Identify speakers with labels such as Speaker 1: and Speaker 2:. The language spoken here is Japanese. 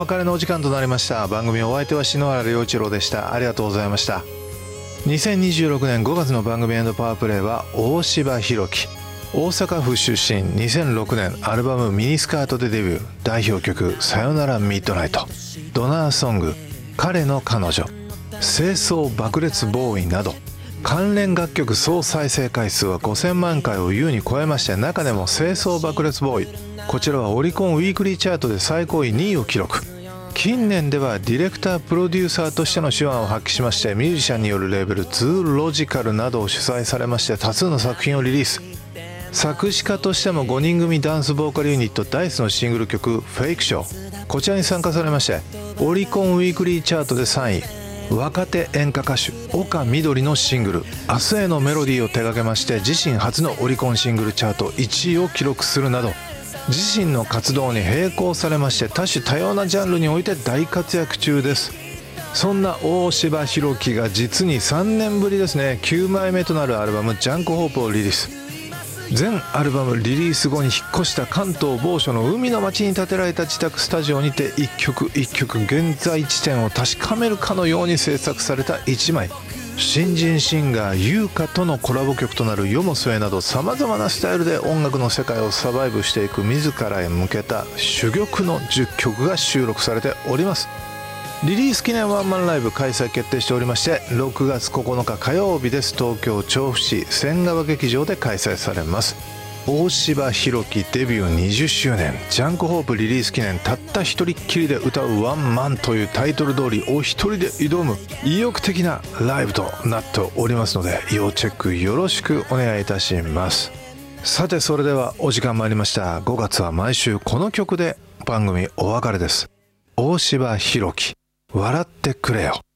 Speaker 1: お別れのお時間となりました。番組お相手は篠原良一郎でした。ありがとうございました。2026年5月の番組エンドパワープレイは大柴弘樹、大阪府出身、2006年アルバムミニスカートでデビュー。代表曲さよならミッドナイト、ドナーソング彼の彼女、清掃爆裂ボーイなど関連楽曲総再生回数は5000万回を優に超えまして、中でも清掃爆裂ボーイ、こちらはオリコンウィークリーチャートで最高位2位を記録。近年ではディレクタープロデューサーとしての手腕を発揮しまして、ミュージシャンによるレーベルツーロジカルなどを主催されまして、多数の作品をリリース。作詞家としても5人組ダンスボーカルユニットダイスのシングル曲フェイクショー、こちらに参加されまして、オリコンウィークリーチャートで3位。若手演歌歌手岡みどりのシングル明日へのメロディーを手掛けまして、自身初のオリコンシングルチャート1位を記録するなど、自身の活動に並行されまして多種多様なジャンルにおいて大活躍中です。そんな大柴弘樹が実に3年ぶりですね、9枚目となるアルバムジャンクホープをリリース。全アルバムリリース後に引っ越した関東某所の海の町に建てられた自宅スタジオにて一曲一曲現在地点を確かめるかのように制作された1枚。新人シンガー優香とのコラボ曲となる夜も末など、さまざまなスタイルで音楽の世界をサバイブしていく自らへ向けた珠玉の10曲が収録されております。リリース記念ワンマンライブ開催決定しておりまして、6月9日火曜日です。東京調布市仙川劇場で開催されます。大柴弘樹デビュー20周年ジャンクホープリリース記念、たった一人っきりで歌うワンマンというタイトル通りお一人で挑む意欲的なライブとなっておりますので、要チェックよろしくお願いいたします。さて、それではお時間参りました。5月は毎週この曲で番組お別れです。大柴弘樹、笑ってくれよ。